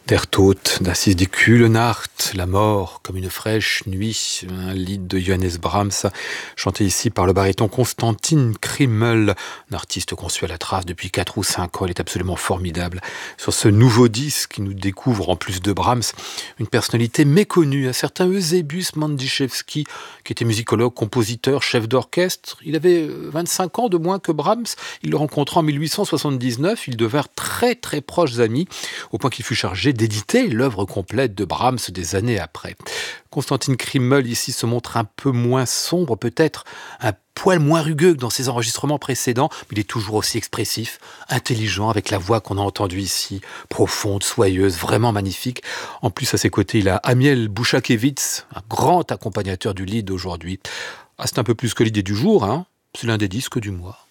Der Tod, das ist die kühle Nacht, la mort comme une fraîche nuit, un lied de Johannes Brahms, chanté ici par le baryton Konstantin Krimmel, un artiste conçu à la trace depuis 4 ou 5 ans, il est absolument formidable. Sur ce nouveau disque, il nous découvre, en plus de Brahms, une personnalité méconnue, un certain Eusebius Mandiszewski, qui était musicologue, compositeur, chef d'orchestre. Il avait 25 ans de moins que Brahms, il le rencontra en 1879, ils devinrent très très proches amis, au point qu'il fut chargé d'éditer l'œuvre complète de Brahms des années après. Konstantin Krimmel ici se montre un peu moins sombre, peut-être un poil moins rugueux que dans ses enregistrements précédents, mais il est toujours aussi expressif, intelligent, avec la voix qu'on a entendue ici, profonde, soyeuse, vraiment magnifique. En plus, à ses côtés, il a Amiel Bouchakevitz, un grand accompagnateur du lead aujourd'hui. Ah, c'est un peu plus que l'idée du jour, hein. C'est l'un des disques du mois.